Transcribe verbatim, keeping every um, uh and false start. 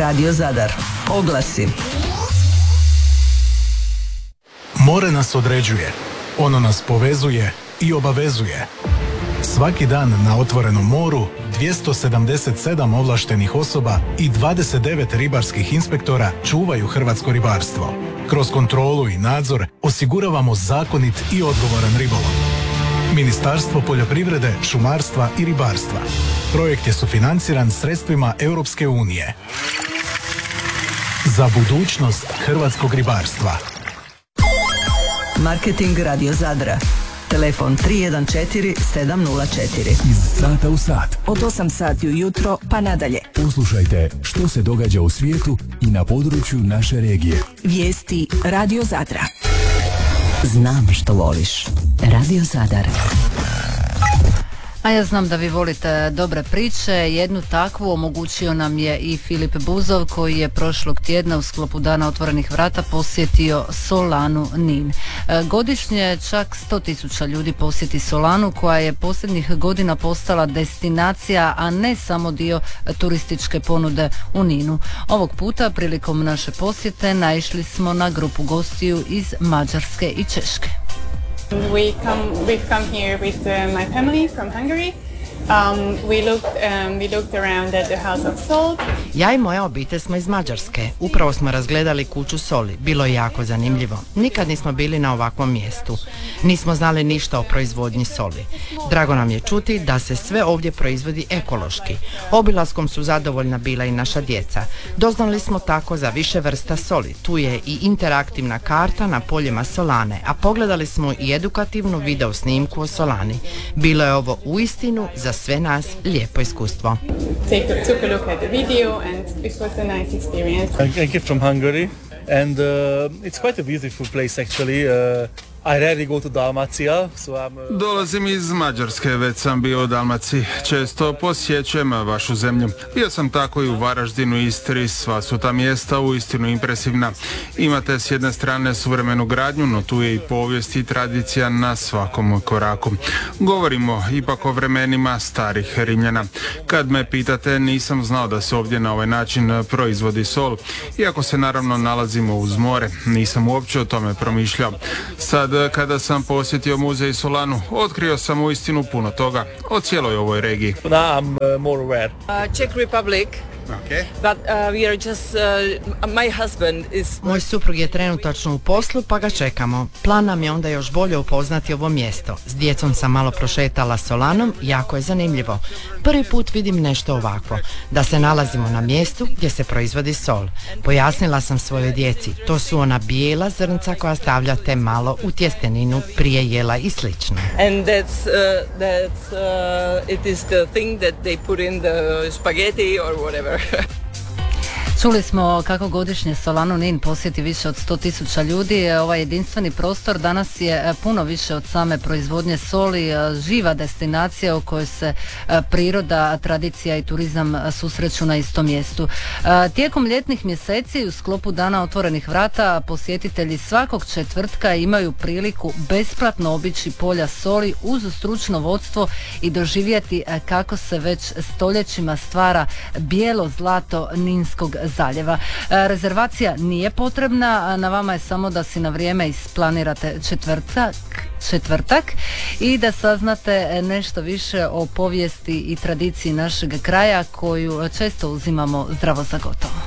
Radio Zadar. Oglasi. More nas određuje, ono nas povezuje i obavezuje. Svaki dan na otvorenom moru dvjesto sedamdeset sedam ovlaštenih osoba i dvadeset devet ribarskih inspektora čuvaju hrvatsko ribarstvo. Kroz kontrolu i nadzor osiguravamo zakonit i odgovoran ribolov. Ministarstvo poljoprivrede, šumarstva i ribarstva. Projekt je sufinanciran sredstvima Europske unije. Za budućnost hrvatskog ribarstva. Marketing Radio Zadra. Telefon tri jedan četiri sedam nula četiri. Iz sata u sat. Od osam sati ujutro pa nadalje. Poslušajte što se događa u svijetu i na području naše regije. Vijesti Radio Zadra. Znam što voliš. Radio Zadar. A ja znam da vi volite dobre priče. Jednu takvu omogućio nam je i Filip Buzov, koji je prošlog tjedna u sklopu Dana otvorenih vrata posjetio Solanu Nin. Godišnje čak sto tisuća ljudi posjeti Solanu, koja je posljednjih godina postala destinacija, a ne samo dio turističke ponude u Ninu. Ovog puta prilikom naše posjete naišli smo na grupu gostiju iz Mađarske i Češke. We come, we've come here with uh, my family from Hungary. Um, we looked, um, we looked around at the House of Salt. Ja i moja obitelj smo iz Mađarske. Upravo smo razgledali kuću soli. Bilo je jako zanimljivo. Nikad nismo bili na ovakvom mjestu. Nismo znali ništa o proizvodnji soli. Drago nam je čuti da se sve ovdje proizvodi ekološki. Obilaskom su zadovoljna bila i naša djeca. Doznali smo tako za više vrsta soli. Tu je i interaktivna karta na poljima Solane, a pogledali smo i edukativnu video snimku o Solani. Bilo je ovo uistinu za sve nas lijepo iskustvo. Take a, took a look at the video and it was a nice experience. I, I came from Hungary and uh, it's quite a beautiful place actually. Uh, I rarely go to Dalmatia, so I'm, uh... Dolazim iz Mađarske, već sam bio u Dalmaciji. Često posjećujem vašu zemlju. Bio sam tako i u Varaždinu, Istri, sva su ta mjesta uistinu impresivna. Imate s jedne strane suvremenu gradnju, no tu je i povijest i tradicija na svakom koraku. Govorimo ipak o vremenima starih Rimljana. Kad me pitate, nisam znao da se ovdje na ovaj način proizvodi sol. Iako se naravno nalazimo uz more, nisam uopće o tome promišljao. Sad, kada sam posjetio muzej Solanu, otkrio sam uistinu puno toga o cijeloj ovoj regiji. Now I'm uh, more aware. Uh, Czech Republic. Okay. But uh, we are just, uh, my husband is... Moj suprug je trenutačno u poslu, pa ga čekamo. Plan nam je onda još bolje upoznati ovo mjesto. S djecom sam malo prošetala Solanom, jako je zanimljivo. Prvi put vidim nešto ovakvo, da se nalazimo na mjestu gdje se proizvodi sol. Pojasnila sam svojoj djeci, to su ona bijela zrnca koja stavljate malo u tjesteninu prije jela i slično. And that's, uh, that's, uh, it is the thing that they put in the spaghetti or whatever. Čuli smo kako godišnje Solanu Nin posjeti više od sto tisuća ljudi. Ovaj jedinstveni prostor danas je puno više od same proizvodnje soli, živa destinacija u kojoj se priroda, tradicija i turizam susreću na istom mjestu. Tijekom ljetnih mjeseci u sklopu Dana otvorenih vrata posjetitelji svakog četvrtka imaju priliku besplatno obići polja soli uz stručno vodstvo i doživjeti kako se već stoljećima stvara bijelo zlato Ninskog zaljeva. Rezervacija nije potrebna, na vama je samo da si na vrijeme isplanirate četvrtak, četvrtak i da saznate nešto više o povijesti i tradiciji našeg kraja koju često uzimamo zdravo za gotovo.